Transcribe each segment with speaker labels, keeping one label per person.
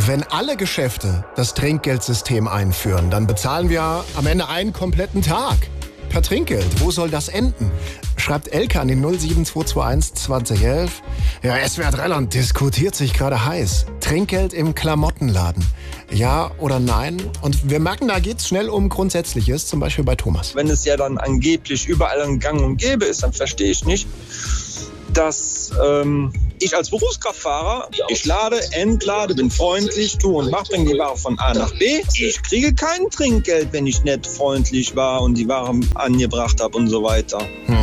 Speaker 1: Wenn alle Geschäfte das Trinkgeldsystem einführen, dann bezahlen wir am Ende einen kompletten Tag per Trinkgeld. Wo soll das enden? Schreibt Elke an den 07221 2011. Ja, SWR 3 diskutiert sich gerade heiß. Trinkgeld im Klamottenladen. Ja oder nein? Und wir merken, da geht's schnell um Grundsätzliches, zum Beispiel bei Thomas.
Speaker 2: Wenn es ja dann angeblich überall ein Gang und Gäbe ist, dann verstehe ich nicht, dass ich als Berufskraftfahrer, ich lade, entlade, bin freundlich, tue und mache, bringe die Ware von A nach B. Ich kriege kein Trinkgeld, wenn ich nicht freundlich war und die Ware angebracht habe und so weiter.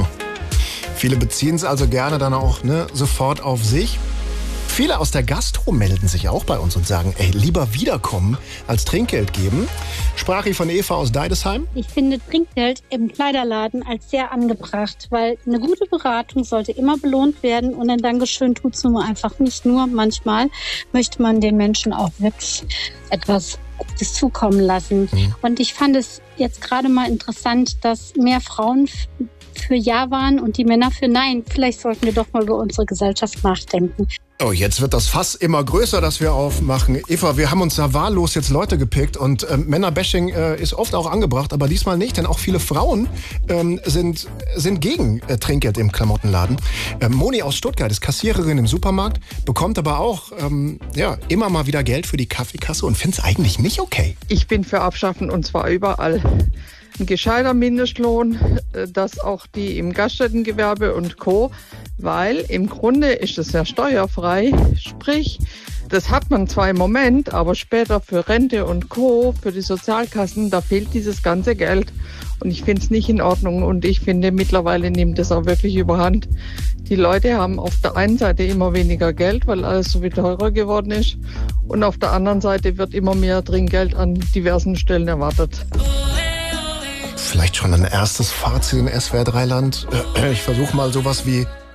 Speaker 1: Viele beziehen es also gerne dann auch sofort auf sich. Viele aus der Gastro melden sich auch bei uns und sagen, lieber wiederkommen als Trinkgeld geben. Sprach ich von Eva aus Deidesheim?
Speaker 3: Ich finde Trinkgeld im Kleiderladen als sehr angebracht, weil eine gute Beratung sollte immer belohnt werden und ein Dankeschön tut es nur einfach nicht nur. Manchmal möchte man den Menschen auch wirklich etwas Gutes zukommen lassen. Und ich fand es jetzt gerade mal interessant, dass mehr Frauen für Ja waren und die Männer für Nein. Vielleicht sollten wir doch mal über unsere Gesellschaft nachdenken.
Speaker 1: Oh, jetzt wird das Fass immer größer, das wir aufmachen. Eva, wir haben uns da wahllos jetzt Leute gepickt und Männerbashing ist oft auch angebracht, aber diesmal nicht, denn auch viele Frauen sind gegen Trinkgeld im Klamottenladen. Moni aus Stuttgart ist Kassiererin im Supermarkt, bekommt aber auch immer mal wieder Geld für die Kaffeekasse und findet es eigentlich nicht okay.
Speaker 4: Ich bin für Abschaffen und zwar überall. Ein gescheiter Mindestlohn, das auch die im Gaststättengewerbe und Co., weil im Grunde ist es ja steuerfrei, sprich, das hat man zwar im Moment, aber später für Rente und Co., für die Sozialkassen, da fehlt dieses ganze Geld und ich finde es nicht in Ordnung und ich finde, mittlerweile nimmt es auch wirklich überhand. Die Leute haben auf der einen Seite immer weniger Geld, weil alles so viel teurer geworden ist und auf der anderen Seite wird immer mehr Trinkgeld an diversen Stellen erwartet.
Speaker 1: Vielleicht schon ein erstes Fazit in SWR 3 Land. Ich versuche mal sowas wie